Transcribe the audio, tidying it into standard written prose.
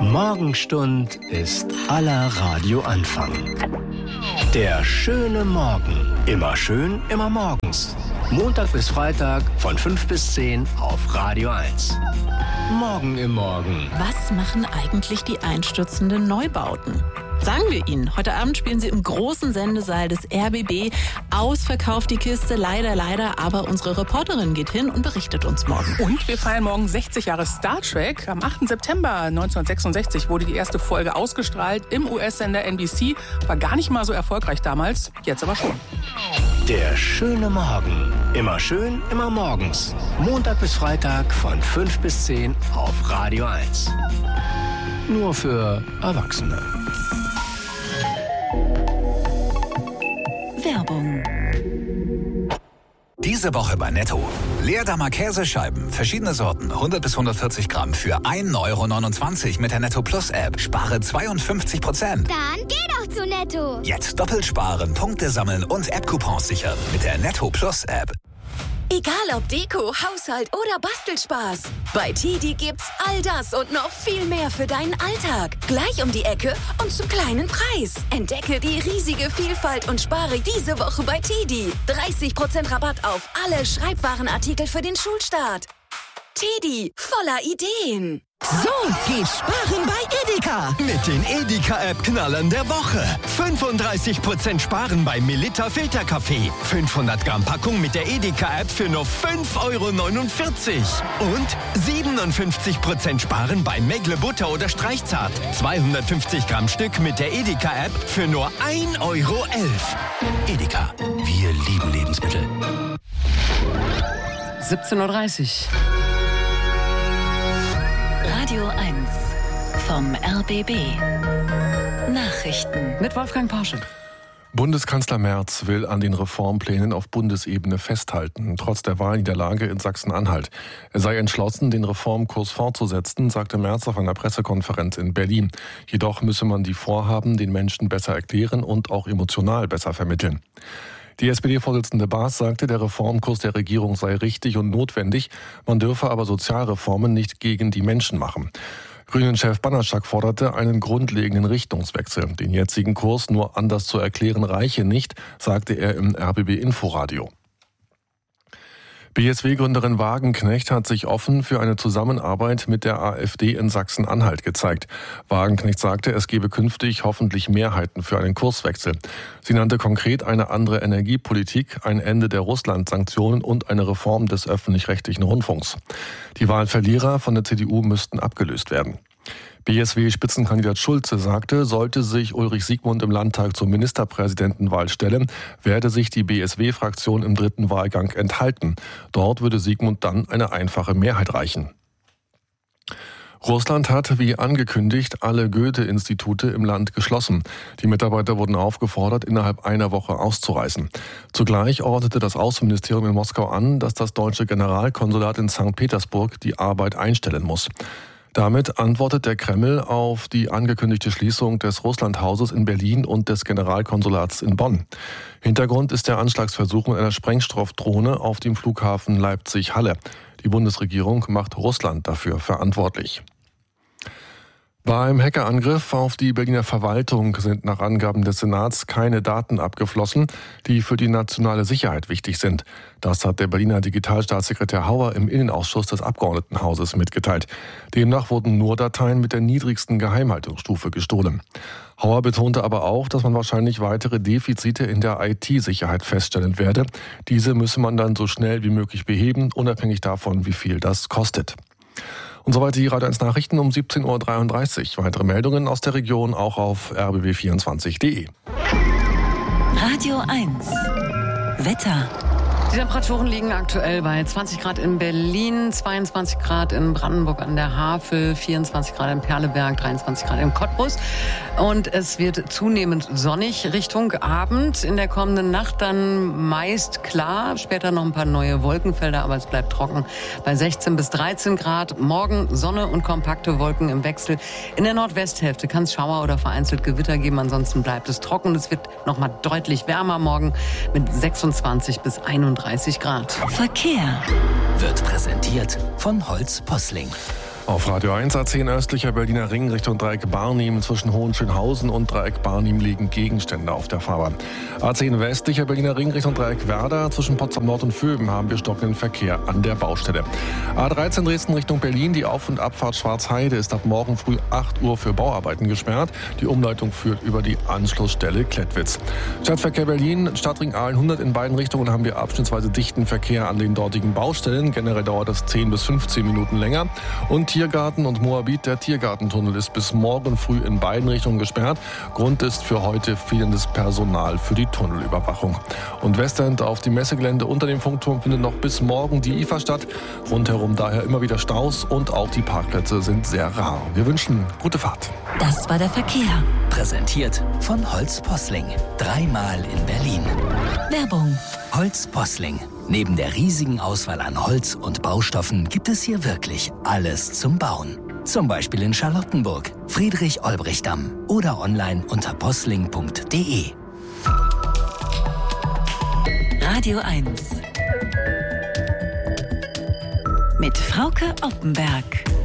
Morgenstund ist aller Radioanfang. Der schöne Morgen. Immer schön, immer morgens. Montag bis Freitag von 5 bis 10 auf Radio 1. Morgen im Morgen. Was machen eigentlich die einstürzenden Neubauten? Sagen wir Ihnen, heute Abend spielen sie im großen Sendesaal des RBB. Ausverkauft die Kiste, leider, aber unsere Reporterin geht hin und berichtet uns morgen. Und wir feiern morgen 60 Jahre Star Trek. Am 8. September 1966 wurde die erste Folge ausgestrahlt im US-Sender NBC. War gar nicht mal so erfolgreich damals, jetzt aber schon. Der schöne Morgen. Immer schön, immer morgens. Montag bis Freitag von 5 bis 10 auf Radio 1. Nur für Erwachsene. Werbung. Diese Woche bei Netto. Leerdammer Käsescheiben, verschiedene Sorten, 100 bis 140 Gramm für 1,29 € mit der Netto Plus App. Spare 52%. Dann geh doch zu Netto. Jetzt doppelt sparen, Punkte sammeln und App-Coupons sichern mit der Netto Plus App. Egal ob Deko, Haushalt oder Bastelspaß. Bei TiDi gibt's all das und noch viel mehr für deinen Alltag. Gleich um die Ecke und zum kleinen Preis. Entdecke die riesige Vielfalt und spare diese Woche bei TiDi. 30% Rabatt auf alle Schreibwarenartikel für den Schulstart. TiDi, voller Ideen. So geht sparen bei Edeka. Mit den Edeka-App-Knallern der Woche. 35% sparen bei Melitta Filterkaffee. 500 Gramm Packung mit der Edeka-App für nur 5,49 €. Und 57% sparen bei Megle Butter oder Streichzart. 250 Gramm Stück mit der Edeka-App für nur 1,11 €. Edeka. Wir lieben Lebensmittel. 17:30 Uhr. Radio 1 vom RBB. Nachrichten Mit Wolfgang Porsche. Bundeskanzler Merz will an den Reformplänen auf Bundesebene festhalten, trotz der Wahlniederlage in Sachsen-Anhalt. Er sei entschlossen, den Reformkurs fortzusetzen, sagte Merz auf einer Pressekonferenz in Berlin. Jedoch müsse man die Vorhaben den Menschen besser erklären und auch emotional besser vermitteln. Die SPD-Vorsitzende Baas sagte, der Reformkurs der Regierung sei richtig und notwendig, man dürfe aber Sozialreformen nicht gegen die Menschen machen. Grünen-Chef Banaschak forderte einen grundlegenden Richtungswechsel. Den jetzigen Kurs nur anders zu erklären reiche nicht, sagte er im RBB-Inforadio. BSW-Gründerin Wagenknecht hat sich offen für eine Zusammenarbeit mit der AfD in Sachsen-Anhalt gezeigt. Wagenknecht sagte, es gebe künftig hoffentlich Mehrheiten für einen Kurswechsel. Sie nannte konkret eine andere Energiepolitik, ein Ende der Russland-Sanktionen und eine Reform des öffentlich-rechtlichen Rundfunks. Die Wahlverlierer von der CDU müssten abgelöst werden. BSW-Spitzenkandidat Schulze sagte, sollte sich Ulrich Siegmund im Landtag zur Ministerpräsidentenwahl stellen, werde sich die BSW-Fraktion im dritten Wahlgang enthalten. Dort würde Siegmund dann eine einfache Mehrheit reichen. Russland hat, wie angekündigt, alle Goethe-Institute im Land geschlossen. Die Mitarbeiter wurden aufgefordert, innerhalb einer Woche auszureisen. Zugleich ordnete das Außenministerium in Moskau an, dass das deutsche Generalkonsulat in St. Petersburg die Arbeit einstellen muss. Damit antwortet der Kreml auf die angekündigte Schließung des Russlandhauses in Berlin und des Generalkonsulats in Bonn. Hintergrund ist der Anschlagsversuch mit einer Sprengstoffdrohne auf dem Flughafen Leipzig-Halle. Die Bundesregierung macht Russland dafür verantwortlich. Beim Hackerangriff auf die Berliner Verwaltung sind nach Angaben des Senats keine Daten abgeflossen, die für die nationale Sicherheit wichtig sind. Das hat der Berliner Digitalstaatssekretär Hauer im Innenausschuss des Abgeordnetenhauses mitgeteilt. Demnach wurden nur Dateien mit der niedrigsten Geheimhaltungsstufe gestohlen. Hauer betonte aber auch, dass man wahrscheinlich weitere Defizite in der IT-Sicherheit feststellen werde. Diese müsse man dann so schnell wie möglich beheben, unabhängig davon, wie viel das kostet. Und soweit die Radio 1 Nachrichten um 17:33 Uhr. Weitere Meldungen aus der Region auch auf rbb24.de. Radio 1 Wetter. Die Temperaturen liegen aktuell bei 20 Grad in Berlin, 22 Grad in Brandenburg an der Havel, 24 Grad in Perleberg, 23 Grad in Cottbus. Und es wird zunehmend sonnig Richtung Abend. In der kommenden Nacht dann meist klar, später noch ein paar neue Wolkenfelder, aber es bleibt trocken bei 16 bis 13 Grad. Morgen Sonne und kompakte Wolken im Wechsel. In der Nordwesthälfte kann es Schauer oder vereinzelt Gewitter geben, ansonsten bleibt es trocken. Es wird noch mal deutlich wärmer morgen mit 26 bis 31 Grad. Verkehr wird präsentiert von Holz Posling. Auf Radio 1 A10 östlicher Berliner Ring Richtung Dreieck Barnim zwischen Hohenschönhausen und Dreieck Barnim liegen Gegenstände auf der Fahrbahn. A10 westlicher Berliner Ring Richtung Dreieck Werder zwischen Potsdam Nord und Vöben haben wir stockenden Verkehr an der Baustelle. A13 Dresden Richtung Berlin, die Auf- und Abfahrt Schwarzheide ist ab morgen früh 8 Uhr für Bauarbeiten gesperrt. Die Umleitung führt über die Anschlussstelle Klettwitz. Stadtverkehr Berlin, Stadtring Aalen 100 in beiden Richtungen haben wir abschnittsweise dichten Verkehr an den dortigen Baustellen. Generell dauert es 10 bis 15 Minuten länger. Und Tiergarten und Moabit, der Tiergartentunnel ist bis morgen früh in beiden Richtungen gesperrt. Grund ist für heute fehlendes Personal für die Tunnelüberwachung. Und Westend auf dem Messegelände unter dem Funkturm findet noch bis morgen die IFA statt. Rundherum daher immer wieder Staus und auch die Parkplätze sind sehr rar. Wir wünschen gute Fahrt. Das war der Verkehr. Präsentiert von Holz Posling. 3-mal in Berlin. Werbung. Holz Posling. Neben der riesigen Auswahl an Holz und Baustoffen gibt es hier wirklich alles zum Bauen. Zum Beispiel in Charlottenburg, Friedrich-Olbrich-Damm oder online unter posling.de. Radio 1 mit Frauke Oppenberg.